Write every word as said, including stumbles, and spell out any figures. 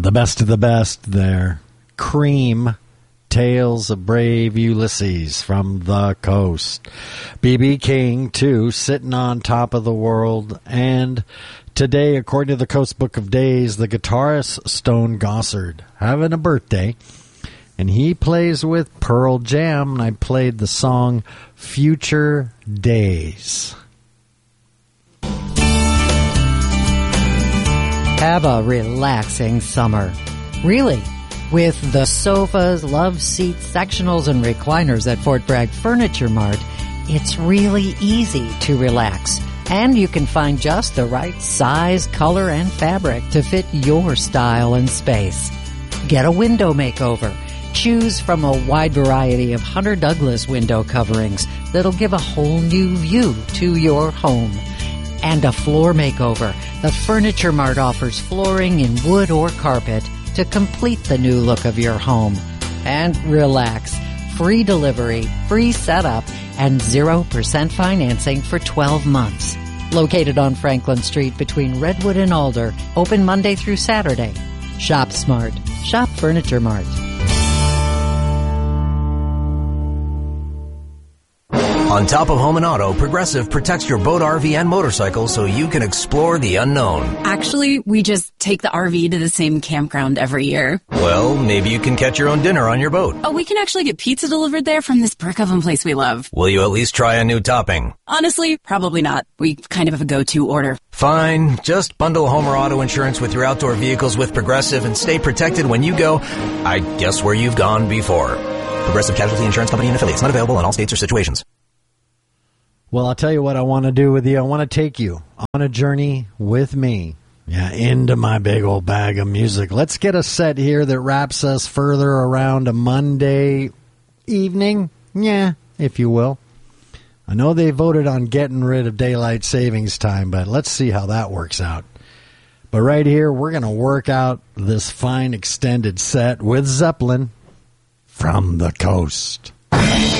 the best of the best there. Cream, Tales of Brave Ulysses from the Coast. B B King, too, Sitting on Top of the World. And today, according to the Coast Book of Days, the guitarist Stone Gossard having a birthday. And he plays with Pearl Jam, and I played the song Future Days. Have a relaxing summer. Really. With the sofas, love seats, sectionals, and recliners at Fort Bragg Furniture Mart, it's really easy to relax. And you can find just the right size, color, and fabric to fit your style and space. Get a window makeover. Choose from a wide variety of Hunter Douglas window coverings that'll give a whole new view to your home. And a floor makeover. The Furniture Mart offers flooring in wood or carpet to complete the new look of your home. And relax. Free delivery, free setup, and zero percent financing for twelve months. Located on Franklin Street between Redwood and Alder. Open Monday through Saturday. Shop smart. Shop Furniture Mart. On top of home and auto, Progressive protects your boat, R V, and motorcycle so you can explore the unknown. Actually, we just take the R V to the same campground every year. Well, maybe you can catch your own dinner on your boat. Oh, we can actually get pizza delivered there from this brick oven place we love. Will you at least try a new topping? Honestly, probably not. We kind of have a go-to order. Fine. Just bundle home or auto insurance with your outdoor vehicles with Progressive and stay protected when you go, I guess, where you've gone before. Progressive Casualty Insurance Company and affiliates. Not available in all states or situations. Well, I'll tell you what I want to do with you. I want to take you on a journey with me. Yeah, into my big old bag of music. Let's get a set here that wraps us further around a Monday evening. Yeah, if you will. I know they voted on getting rid of daylight savings time, but let's see how that works out. But right here, we're going to work out this fine extended set with Zeppelin from the Coast.